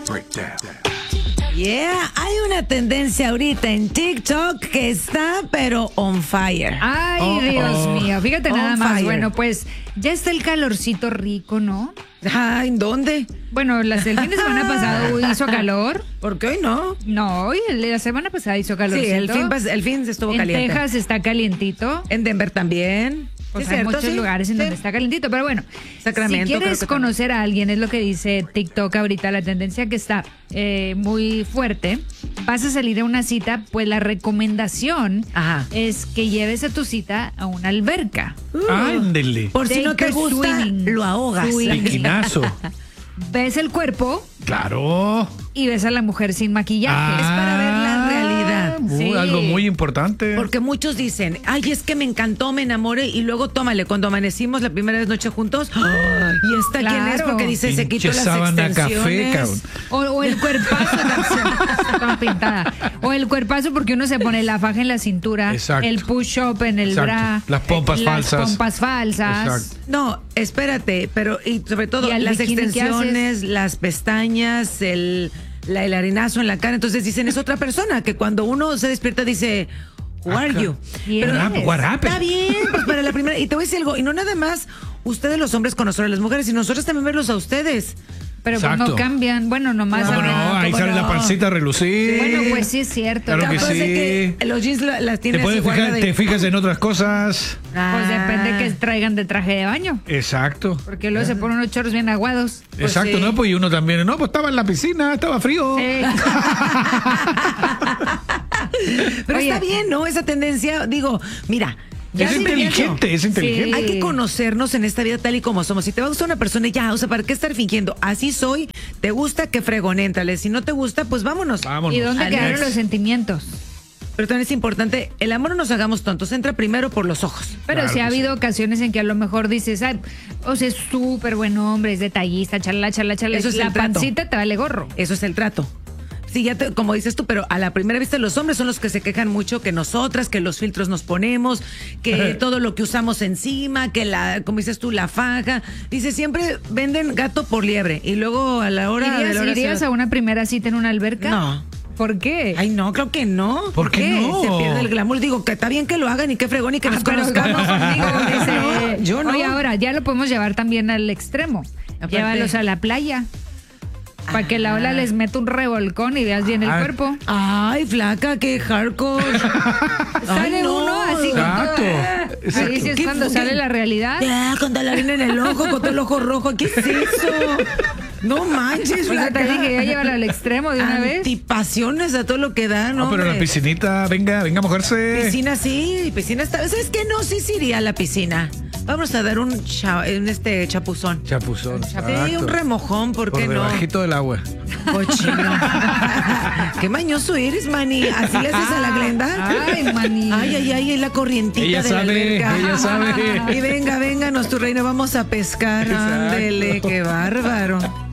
Yeah, hay una tendencia ahorita en TikTok que está pero on fire. Ay, Dios mío, fíjate On nada más. fire. Bueno, pues ya está el calorcito rico, ¿no? Ay, ¿en dónde? Bueno, el fin de semana pasado hizo calor. Porque hoy no. No, hoy la semana pasada hizo calor. Sí, el fin estuvo en caliente. Texas está calientito. En Denver también. Pues ¿Es hay cierto? muchos Sí. lugares en donde Sí. está calentito, pero bueno, Sacramento, si creo quieres que conocer a alguien, es lo que dice TikTok ahorita, la tendencia que está muy fuerte, vas a salir a una cita, pues la recomendación Ajá. es que lleves a tu cita a una alberca. Ándele. Por si no te Take her gusta, swimming. lo ahogas. Swimming. Piquinazo. Ves el cuerpo Claro. y ves a la mujer sin maquillaje. Es para ver la realidad. Sí. Algo muy importante. Porque muchos dicen, ay, es que me encantó, me enamoré, y luego tómale, cuando amanecimos la primera vez noche juntos, y esta quién es, Claro. porque dice, se quitó Pinche las sábana extensiones. café, cabrón. O el cuerpazo, está toda pintada. O el cuerpazo porque uno se pone la faja en la cintura, Exacto. el push-up en el Exacto. bra, Las pompas falsas. Las pompas falsas. Exacto. No, espérate, pero y sobre todo ¿Y al las bikini qué extensiones, las pestañas, el harinazo en la cara. Entonces dicen, es otra persona que cuando uno se despierta dice, who are you? ¿Quién eres? What happened? Está bien, pues para la primera. Y te voy a decir algo, y no nada más ustedes los hombres con nosotros las mujeres, y nosotros también verlos a ustedes. Pero pues Exacto. no cambian. Bueno, nomás. No, ¿Cómo abren- no? Ahí ¿cómo sale no? la pancita a relucir. Bueno, pues sí es cierto. Claro que Capaz de sí. que los jeans las Te tienen puedes así fijar, guardadas te y- fijas en otras cosas. Pues depende Ah. que traigan de traje de baño. Exacto. Porque luego se ponen unos chorros bien aguados. Exacto, sí. ¿no? Pues y uno también, no, pues estaba en la piscina, estaba frío. Pero Oye. está bien, ¿no? Esa tendencia, digo, mira. Es siempre he dicho, inteligente, es inteligente. hay que conocernos en esta vida tal y como somos. Si te va a gustar una persona, ya, o sea, ¿para qué estar fingiendo? Así soy, te gusta, que fregón, éntrale. Si no te gusta, pues vámonos. Vámonos. ¿Y dónde Al quedaron next. los sentimientos? Pero también es importante, el amor no nos hagamos tontos, entra primero por los ojos. Pero Claro sí ha que habido ocasiones en que a lo mejor dices, ay, o sea, es súper buen hombre, es detallista, charla. Eso es la el trato. pancita te vale gorro. Eso es el trato. Sí, como dices tú, pero a la primera vista los hombres son los que se quejan mucho que nosotras, que los filtros nos ponemos, que todo lo que usamos encima, que como dices tú, la faja. Dice, siempre venden gato por liebre y luego a la hora de la hora ¿Irías se- a una primera cita en una alberca? No. ¿Por qué? Ay, no, creo que no. ¿Por qué no? Se pierde el glamour. Digo, que está bien que lo hagan y qué fregón y que nos Pero conozcamos. conmigo, dice, No, yo no. Oye, ahora ya lo podemos llevar también al extremo. Aparte- Llévalos a la playa. Para que la ola les meta un revolcón y veas bien el cuerpo. Ay, flaca, qué hardcore. Sale Ay, no. uno así con Exacto. todo. Exacto. Ahí sí es ¿Qué cuando fue? sale la realidad. Ya, con la harina en el ojo, con todo el ojo rojo. ¿Qué es eso? No manches, Pues yo te flaca. dije, ya llévala al extremo de una vez. Antipasiones a todo lo que da, ¿no? No, pero la hombre? piscinita, venga a mojarse. Piscina sí, piscina está. ¿Sabes qué? No, sí iría a la piscina. Vamos a dar un chapuzón. Chapuzón. Sí, exacto. un remojón, ¿por Por qué no? debajito del agua. Cochino. Qué mañoso eres, Mani. ¿Así le haces a la Glenda? Ay, Mani. Ay, la corrientita Ella de sabe, la alberca. ella sabe. Y vénganos tu reino, vamos a pescar. Exacto. Ándele, qué bárbaro.